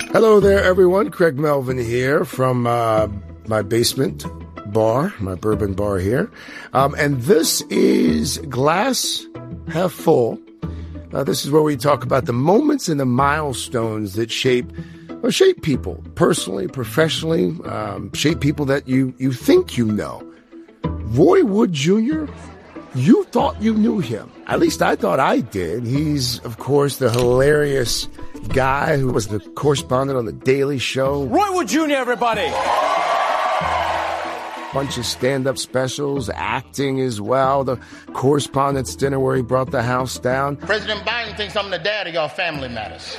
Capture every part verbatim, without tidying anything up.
Hello there, everyone. Craig Melvin here from uh, my basement bar, my bourbon bar here. Um, and this is Glass Half Full. Uh, this is where we talk about the moments and the milestones that shape well, shape people personally, professionally, um, shape people that you, you think you know. Roy Wood Junior, you thought you knew him. At least I thought I did. He's, of course, the hilarious guy who was the correspondent on The Daily Show. Roy Wood Junior, everybody! Bunch of stand-up specials, acting as well. The correspondent's dinner where he brought the house down. President Biden thinks I'm the dad of y'all Family Matters.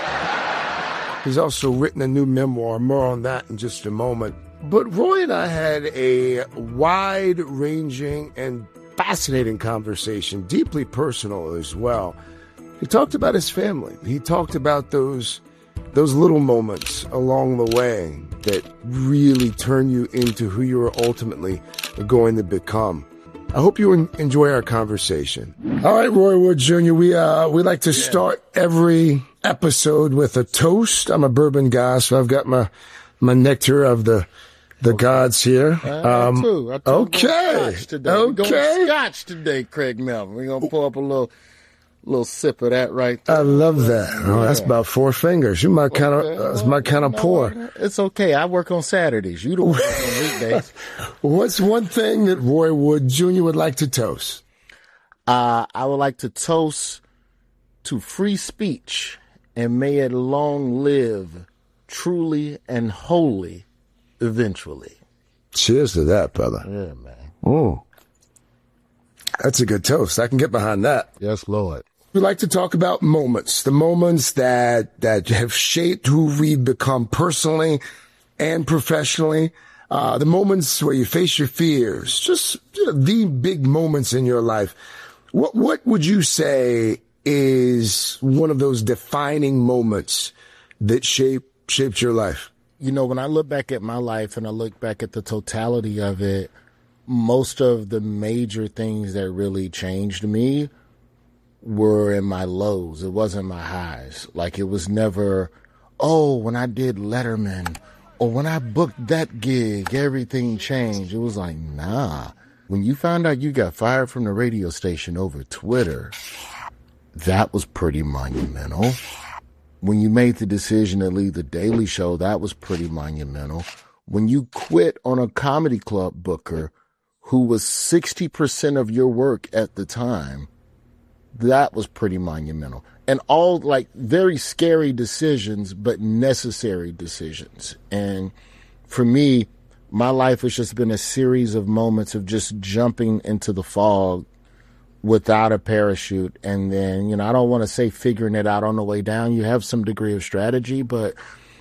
He's also written a new memoir. More on that in just a moment. But Roy and I had a wide-ranging and fascinating conversation, deeply personal as well. He talked about his family. He talked about those those little moments along the way that really turn you into who you are ultimately going to become. I hope you enjoy our conversation. All right, Roy Wood Junior, we uh we like to start every episode with a toast. I'm a bourbon guy, so I've got my my nectar of the the gods here. Uh, um, I too. I too. Okay. Scotch today. Okay. We're going scotch today, Craig Melvin. We're gonna pour up a little little sip of that right there. I love that. Oh, that's about four fingers. You might kind of, that's my kind of pour. It's okay. I work on Saturdays. You don't work on weekdays. What's one thing that Roy Wood Junior would like to toast? Uh, I would like to toast to free speech, and may it long live, truly and wholly, eventually. Cheers to that, brother. Yeah, man. Mm. That's a good toast. I can get behind that. Yes, Lord. We like to talk about moments, the moments that, that have shaped who we've become personally and professionally. Uh, the moments where you face your fears, just you know, the big moments in your life. What, what would you say is one of those defining moments that shape, shaped your life? You know, when I look back at my life and I look back at the totality of it, most of the major things that really changed me were in my lows. It wasn't my highs. Like, it was never, oh, when I did Letterman or when I booked that gig, everything changed. It was like, nah. When you found out you got fired from the radio station over Twitter, that was pretty monumental. When you made the decision to leave The Daily Show, that was pretty monumental. When you quit on a comedy club booker who was sixty percent of your work at the time, that was pretty monumental. And all like very scary decisions, but necessary decisions. And for me, my life has just been a series of moments of just jumping into the fog without a parachute. And then, you know, I don't want to say figuring it out on the way down. You have some degree of strategy, but,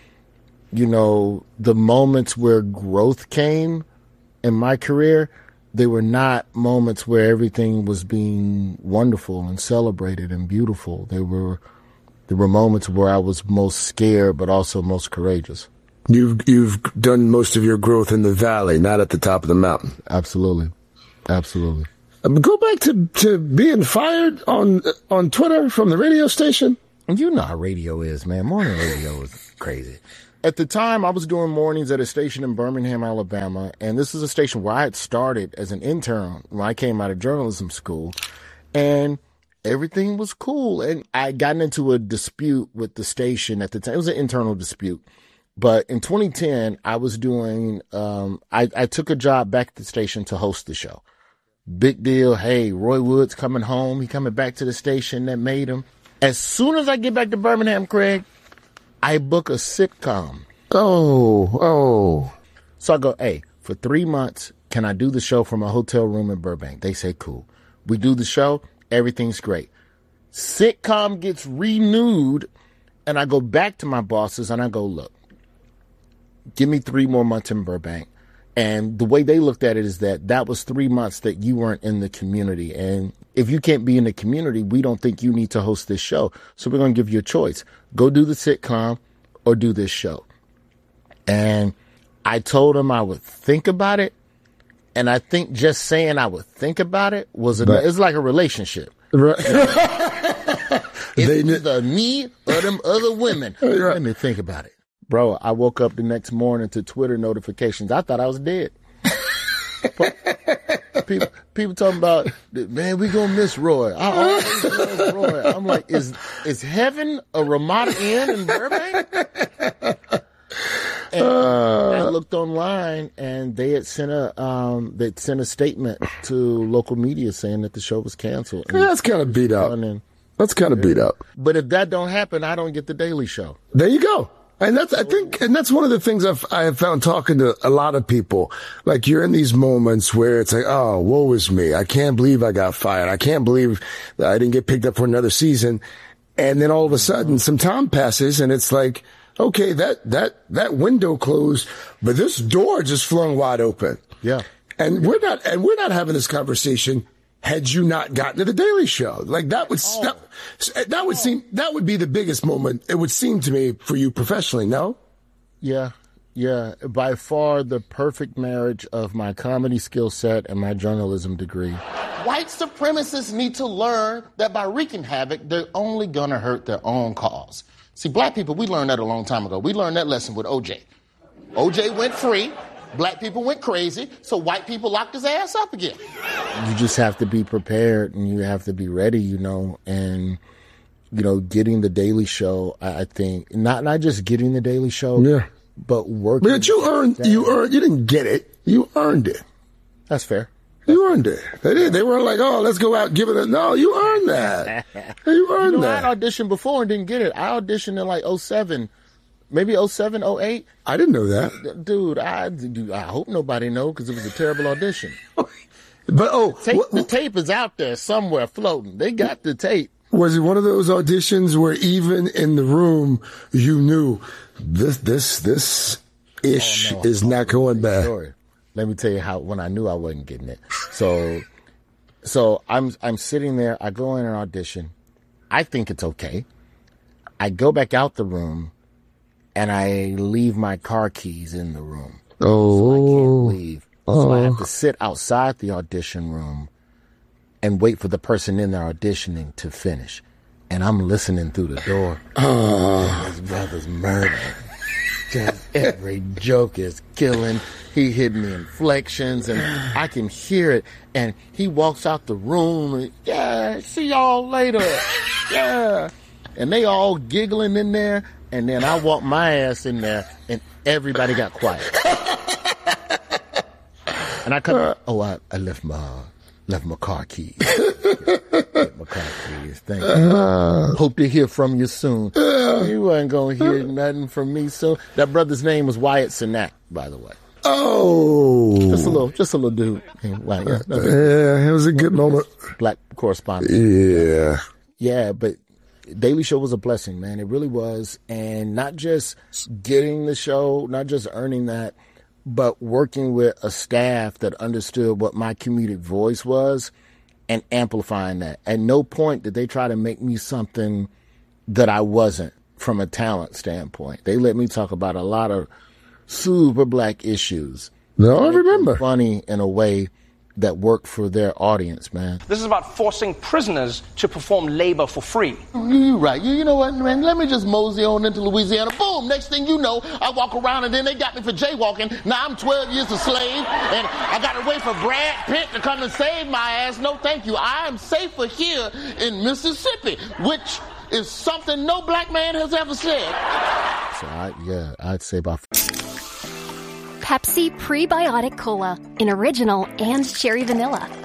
you know, the moments where growth came in my career, they were not moments where everything was being wonderful and celebrated and beautiful. They were, there were moments where I was most scared, but also most courageous. You've, you've done most of your growth in the valley, not at the top of the mountain. Absolutely. Absolutely. Go back to, to being fired on on Twitter from the radio station. You know how radio is, man. Morning radio is crazy. At the time, I was doing mornings at a station in Birmingham, Alabama, and this is a station where I had started as an intern when I came out of journalism school, and everything was cool. And I had gotten into a dispute with the station at the time. It was an internal dispute. But in twenty ten, I was doing, um, I, I took a job back at the station to host the show. Big deal. Hey, Roy Wood's coming home. He coming back to the station that made him. As soon as I get back to Birmingham, Craig, I book a sitcom. Oh, oh. So I go, hey, for three months, can I do the show from a hotel room in Burbank? They say, cool. We do the show. Everything's great. Sitcom gets renewed, and I go back to my bosses, and I go, look, give me three more months in Burbank. And the way they looked at it is that that was three months that you weren't in the community. And if you can't be in the community, we don't think you need to host this show. So we're going to give you a choice. Go do the sitcom or do this show. And I told them I would think about it. And I think just saying I would think about it was a, but, it's like a relationship. Right. It's either me or them other women. Right. Let me think about it. Bro, I woke up the next morning to Twitter notifications. I thought I was dead. people, people talking about, man, we gonna miss Roy. I always love Roy. I'm like, is is heaven a Ramada Inn in Burbank? And uh, I looked online, and they had sent a um, they sent a statement to local media saying that the show was canceled. Yeah, that's kind of beat up. Then, that's kind of beat up. But if that don't happen, I don't get the Daily Show. There you go. And that's, I think, and that's one of the things I've, I have found talking to a lot of people. Like, you're in these moments where it's like, oh, woe is me. I can't believe I got fired. I can't believe that I didn't get picked up for another season. And then all of a sudden, some time passes, and it's like, okay, that, that, that window closed, but this door just flung wide open. Yeah. And we're not, and we're not having this conversation had you not gotten to the Daily Show. Like, that would, oh. that, that would oh. seem, that would be the biggest moment, it would seem to me, for you professionally, no? Yeah. Yeah. By far the perfect marriage of my comedy skill set and my journalism degree. White supremacists need to learn that by wreaking havoc, they're only gonna hurt their own cause. See, black people, we learned that a long time ago. We learned that lesson with O J. O J went free. Black people went crazy, so white people locked his ass up again. You just have to be prepared, and you have to be ready, you know, and, you know, getting the Daily Show, I, I think, not not just getting the Daily Show, yeah. but working. But you earned, that. you earned, you didn't get it, you earned it. That's fair. You earned it. They did. They weren't like, oh, let's go out and give it a, no, you earned that. You earned you know, that. I auditioned before and didn't get it. I auditioned in like oh seven. Maybe oh seven, oh eight. I didn't know that. Dude, I, I hope nobody knows because it was a terrible audition. But, oh. Tape, what, the tape is out there somewhere floating. They got the tape. Was it one of those auditions where even in the room you knew this, this, this ish oh, no, is not going bad? Story. Let me tell you how, when I knew I wasn't getting it. So, so I'm, I'm sitting there. I go in and audition. I think it's okay. I go back out the room. And I leave my car keys in the room. Oh. So I can't leave. Oh. So I have to sit outside the audition room and wait for the person in there auditioning to finish. And I'm listening through the door. Oh. And his brother's murdering. Just every joke is killing. He hit me inflections, and I can hear it. And he walks out the room. And, yeah, see y'all later. Yeah. And they all giggling in there. And then I walked my ass in there, and everybody got quiet. And I come, oh, I, I left my left my car keys. Left my car keys. Thank you. Uh, Hope to hear from you soon. Uh, you wasn't gonna hear nothing from me soon. That brother's name was Wyatt Cenac, by the way. Oh, just a little, just a little dude. Wow, yeah, yeah, it was a good moment. Black correspondent. Yeah, yeah, but. Daily Show was a blessing, man. It really was. And not just getting the show, not just earning that, but working with a staff that understood what my comedic voice was and amplifying that. At no point did they try to make me something that I wasn't from a talent standpoint. They let me talk about a lot of super black issues. No, I remember. Funny in a way that worked for their audience, man. This is about forcing prisoners to perform labor for free. You're right. You, you know what, man? Let me just mosey on into Louisiana. Boom! Next thing you know, I walk around and then they got me for jaywalking. Now I'm twelve years a slave, and I got to wait for Brad Pitt to come and save my ass. No, thank you. I am safer here in Mississippi, which is something no black man has ever said. So, I, yeah, I'd say about... Pepsi Prebiotic Cola in original and cherry vanilla.